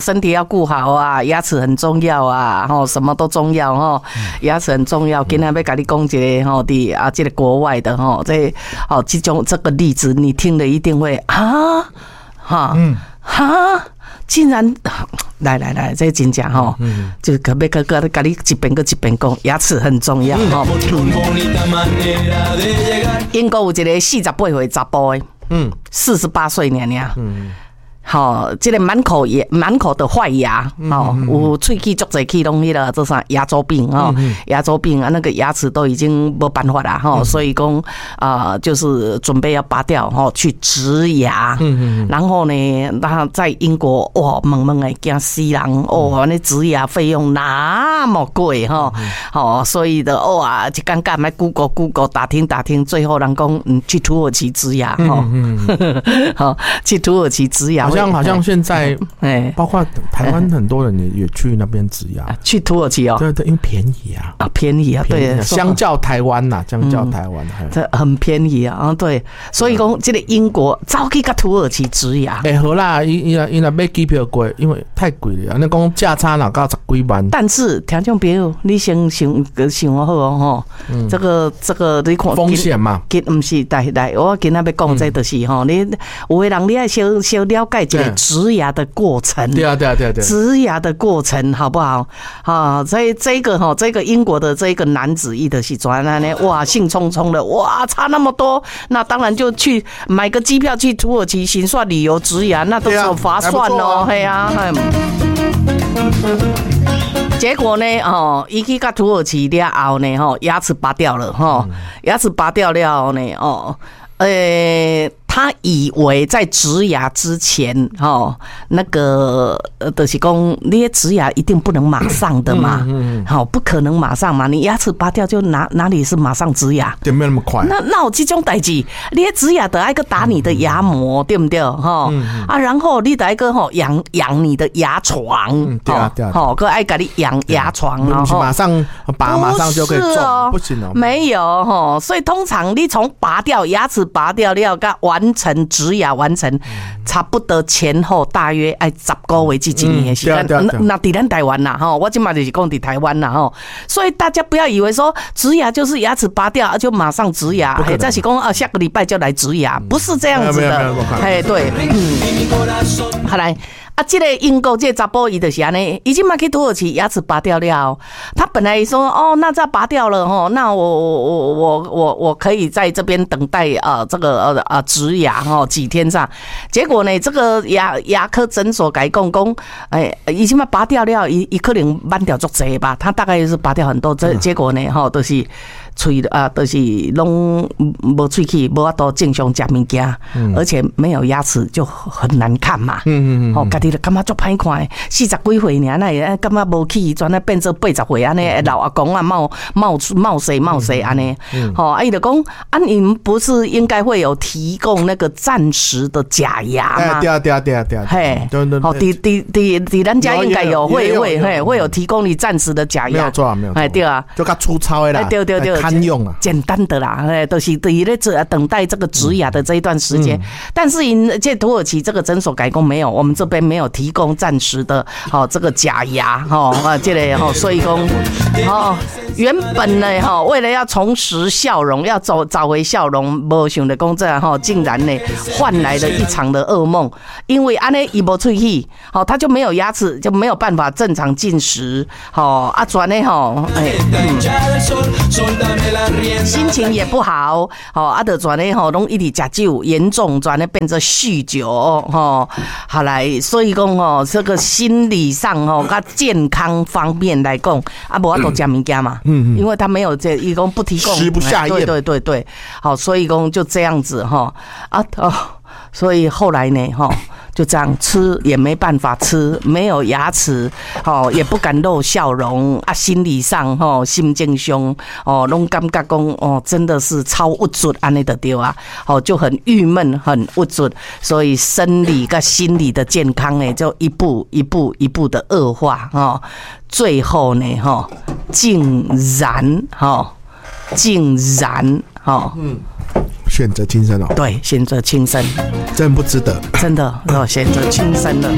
身体要顾好啊，牙齿很重要啊，什么都重要哈，牙齿很重要。今天要跟你讲一个这个国外的这个例子，你听了一定会竟然来，这真正就可别个跟你一遍讲，牙齿很重要哈。英国有一个48岁查甫的，48岁尔。这个满口的坏牙，有喙齿足侪去拢迄个做啥牙周病牙周病那个牙齿都已经没办法啦所以讲就是准备要拔掉去植牙，然后呢，他在英国哇，猛的惊死人那植牙费用那么贵所以的就尴尬，买 Google 打听，最后人讲去土耳其植牙去土耳其植牙。 好像现在，包括台湾很多人也去那边植牙， 去土耳其对，因为便宜便宜对， 相较台湾这很便宜对，所以讲这个英国早去到土耳其植牙， 好啦，伊那买机票贵，因为太贵了，那讲价差哪到10几万。但是听众朋友，你想好这个你看风险嘛， 不是来，我今天要讲这就是你有的人你要小了解这个植牙的过程， 对， 植牙的过程好不好？这个英国的这个男子伊的是转来呢，哇，兴冲冲的，哇，差那么多，那当然就去买个机票去土耳其行算旅游植牙，那都是很划算哦，嘿啊。结果呢，伊去到土耳其了后呢，牙齿拔掉了，牙齿拔掉了呢，他以为在植牙之前，那个就是讲，你植牙一定不能马上的嘛，不可能马上嘛，你牙齿拔掉就哪里是马上植牙？ 对，没那么快。 那有这种代志，你植牙得要个打你的牙膜，对不对？然后你得个养你的牙床， 对， 个爱给你养牙床不是马上拔，马上就可以种，不行哦， 没有所以通常你从拔掉牙齿拔掉了，个完成植牙完成，差不多前后大约爱10个月至1年的时间。那在咱台湾啦，我今嘛就是讲在台湾啦，所以大家不要以为说植牙就是牙齿拔掉就马上植牙，再是讲下个礼拜就来植牙，不是这样子的。对，好来。这个英国这个查甫伊就是安尼，已经嘛去土耳其牙齿拔掉了。他本来说那这拔掉了那我可以在这边等待这个植牙几天上。结果呢，这个牙科诊所改讲已经嘛拔掉了，伊可能慢掉足济吧，他大概是拔掉很多。结果呢都是。嘴都是拢无喙齿，无法度正常食物件，而且没有牙齿就很难看嘛。家己就感觉足歹看，40几岁尔，那也感觉无去，转来变做80岁安尼，老阿公啊冒水安尼。伊就讲你们不是应该会有提供那个暂时的假牙吗？ 对， 嘿，伫咱家应该有会有提供你暂时的假牙， 没有错， 对啊， 就较粗糙的啦， 对。 堪用啊， 简单的啦，都是等待这个植牙的这一段时间。但是这土耳其这个诊所改工没有，我们这边没有提供暂时的这个假牙这个所以说原本呢为了要重拾笑容，要找回笑容，没想到讲这竟然呢换来了一场的噩梦，因为安尼伊无喙齿，他就没有牙齿，就没有办法正常进食，转呢心情也不好，就转呢拢一直吃酒，严重转呢变成酗酒，好来，所以讲这个心理上跟健康方面来讲，无法度吃物件嘛，因为他没有这，伊讲不提供， 食不下咽， 对，好，所以讲就这样子所以后来呢就这样吃也没办法吃，没有牙齿也不敢露笑容心理上心情上拢感觉讲真的是超郁卒安尼就对啊，就很郁闷很郁卒，所以生理跟心理的健康呢就一步的恶化最后呢竟然选择轻生对，选择轻生， 真不值得， 真的选择轻生了。